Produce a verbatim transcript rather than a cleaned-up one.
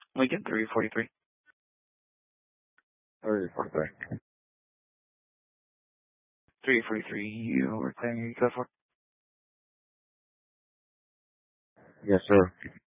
Lincoln, three forty-three. three forty-three. three forty-three, you were saying you code for? Yes, sir.